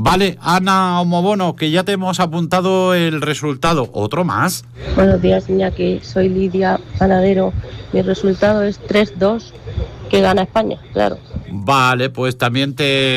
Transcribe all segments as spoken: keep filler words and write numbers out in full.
Vale, Ana Omobono, que ya te hemos apuntado el resultado. ¿Otro más? Buenos días, Iñaki. Soy Lidia Panadero. Mi resultado es tres dos, que gana España, claro. Vale, pues también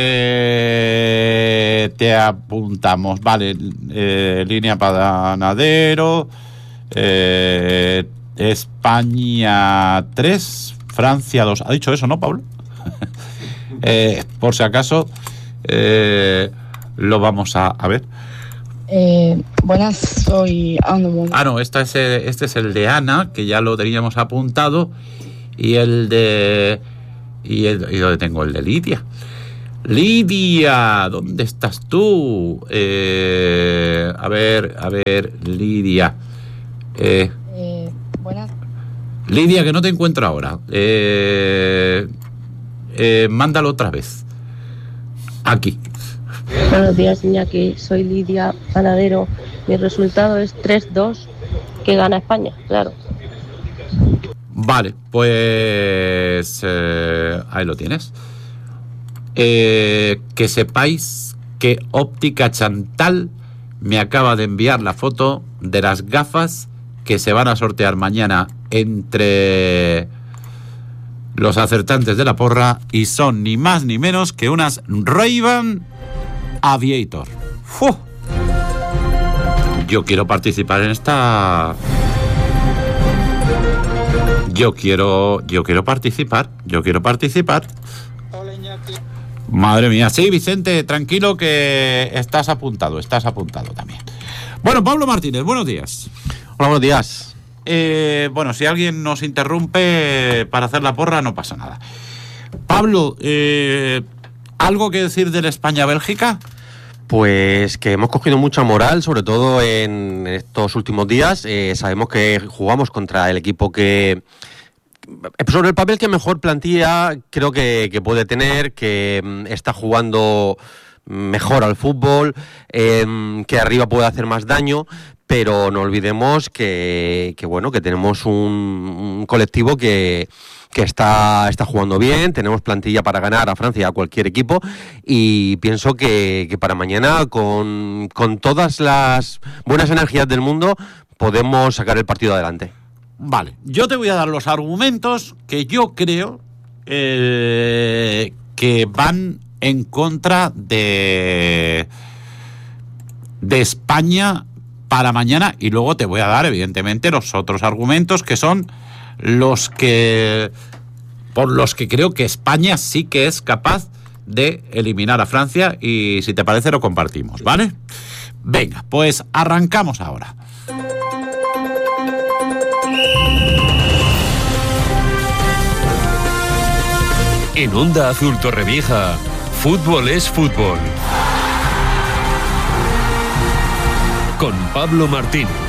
te, te apuntamos. Vale, eh, Línea Panadero, eh, España tres, Francia dos. ¿Ha dicho eso, no, Pablo? eh, por si acaso, eh, lo vamos a, a ver. Eh, buenas, soy Ana. Ah, no, este es, el, este es el de Ana, que ya lo teníamos apuntado, y el de... Y, el, y donde tengo el de Lidia. Lidia, ¿dónde estás tú? Eh, a ver, a ver, Lidia. Eh, eh, buenas. Lidia, que no te encuentro ahora. Eh, eh, mándalo otra vez. Aquí. Buenos días, Iñaki. Soy Lidia Panadero. Mi resultado es tres dos, que gana España, claro. Vale, pues eh, ahí lo tienes. Eh, que sepáis que Óptica Chantal me acaba de enviar la foto de las gafas que se van a sortear mañana entre los acertantes de la porra, y son ni más ni menos que unas Ray-Ban Aviator. ¡Fu! Yo quiero participar en esta... Yo quiero, yo quiero participar, yo quiero participar. Madre mía, sí, Vicente, tranquilo que estás apuntado, estás apuntado también. Bueno, Pablo Martínez, buenos días. Hola, buenos días. Eh, bueno, si alguien nos interrumpe para hacer la porra, no pasa nada. Pablo, eh, ¿algo que decir de la España-Bélgica? Pues que hemos cogido mucha moral, sobre todo en estos últimos días. Eh, sabemos que jugamos contra el equipo que, sobre el papel, que mejor plantilla creo que, que puede tener, que mm, está jugando mejor al fútbol, eh, que arriba puede hacer más daño, pero no olvidemos que, que bueno, que tenemos un, un colectivo que... que está, está jugando bien, tenemos plantilla para ganar a Francia, a cualquier equipo, y pienso que, que para mañana, con, con todas las buenas energías del mundo, podemos sacar el partido adelante. Vale, yo te voy a dar los argumentos que yo creo eh, que van en contra de, de España para mañana, y luego te voy a dar, evidentemente, los otros argumentos que son los que por los que creo que España sí que es capaz de eliminar a Francia, y si te parece lo compartimos, ¿vale? Venga, pues arrancamos ahora. En Onda Azul Torrevieja, fútbol es fútbol. Con Pablo Martínez.